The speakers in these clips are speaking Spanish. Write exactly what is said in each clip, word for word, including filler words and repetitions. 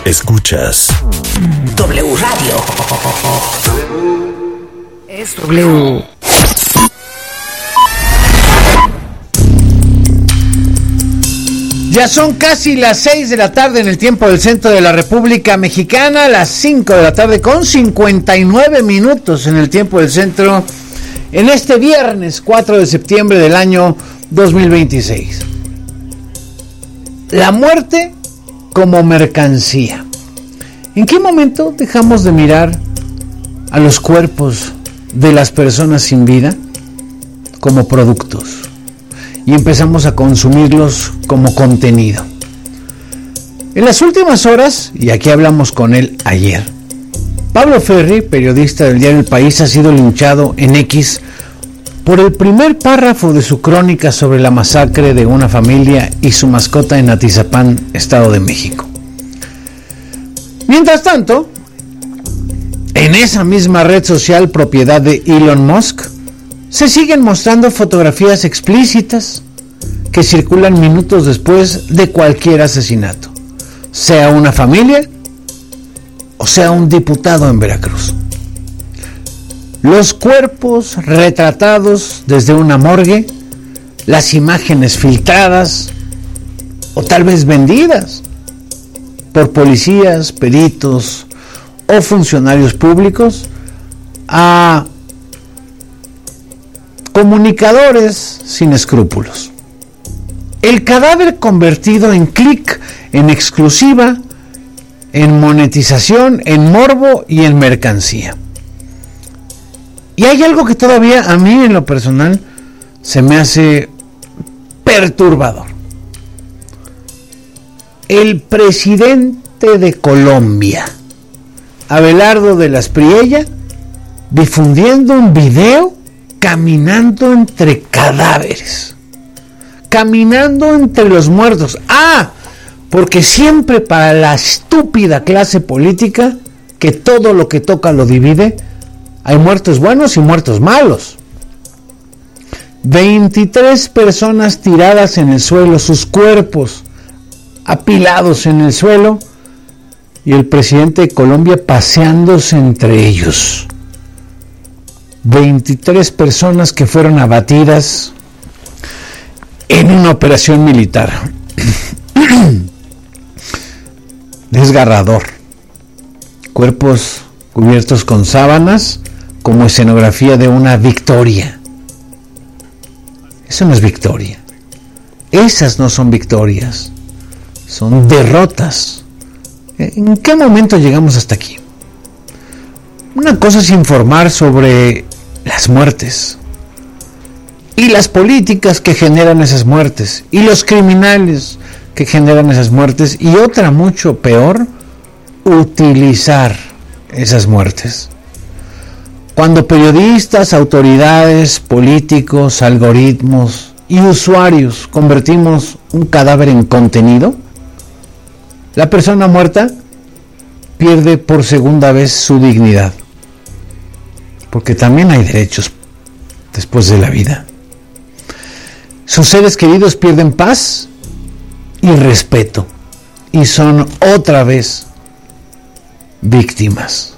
Escuchas W Radio. Es W. Ya son casi las seis de la tarde en el tiempo del centro de la República Mexicana, las cinco de la tarde con cincuenta y nueve minutos en el tiempo del centro, en este viernes cuatro de septiembre del año dos mil veintiséis. La muerte como mercancía. ¿En qué momento dejamos de mirar a los cuerpos de las personas sin vida como productos y empezamos a consumirlos como contenido? En las últimas horas, y aquí hablamos con él ayer, Pablo Ferri, periodista del diario El País, ha sido linchado en X por el primer párrafo de su crónica sobre la masacre de una familia y su mascota en Atizapán, Estado de México. Mientras tanto, en esa misma red social propiedad de Elon Musk, se siguen mostrando fotografías explícitas que circulan minutos después de cualquier asesinato, sea una familia o sea un diputado en Veracruz. Los cuerpos retratados desde una morgue, las imágenes filtradas o tal vez vendidas por policías, peritos o funcionarios públicos a comunicadores sin escrúpulos. El cadáver convertido en clic, en exclusiva, en monetización, en morbo y en mercancía. Y hay algo que todavía a mí en lo personal se me hace perturbador. El presidente de Colombia, Abelardo de la Espriella, difundiendo un video caminando entre cadáveres, caminando entre los muertos. Ah, porque siempre para la estúpida clase política que todo lo que toca lo divide, hay muertos buenos y muertos malos. veintitrés personas tiradas en el suelo, sus cuerpos apilados en el suelo, y el presidente de Colombia paseándose entre ellos. veintitrés personas que fueron abatidas en una operación militar. Desgarrador. Cuerpos cubiertos con sábanas como escenografía de una victoria. Eso no es victoria. Esas no son victorias. Son derrotas. ¿En qué momento llegamos hasta aquí? Una cosa es informar sobre las muertes y las políticas que generan esas muertes y los criminales que generan esas muertes, y otra mucho peor, utilizar esas muertes. Cuando periodistas, autoridades, políticos, algoritmos y usuarios convertimos un cadáver en contenido, la persona muerta pierde por segunda vez su dignidad, porque también hay derechos después de la vida. Sus seres queridos pierden paz y respeto y son otra vez víctimas.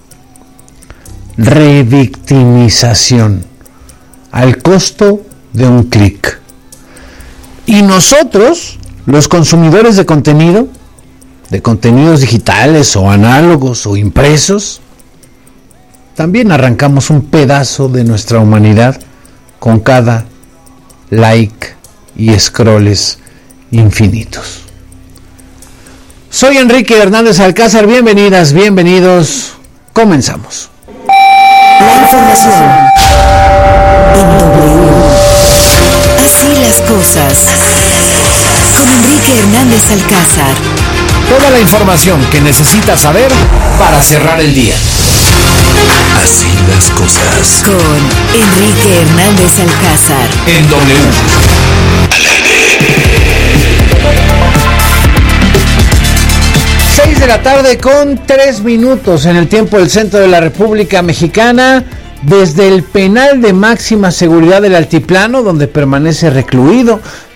Revictimización al costo de un clic. Y nosotros, los consumidores de contenido, de contenidos digitales o análogos o impresos, también arrancamos un pedazo de nuestra humanidad con cada like y scrolls infinitos. Soy Enrique Hernández Alcázar, bienvenidas, bienvenidos, comenzamos. La información en W. Así las cosas. Con Enrique Hernández Alcázar. Toda la información que necesitas saber para cerrar el día. Así las cosas. Con Enrique Hernández Alcázar. En W. seis de la tarde con tres minutos en el tiempo del centro de la República Mexicana. Desde el penal de máxima seguridad del Altiplano, donde permanece recluido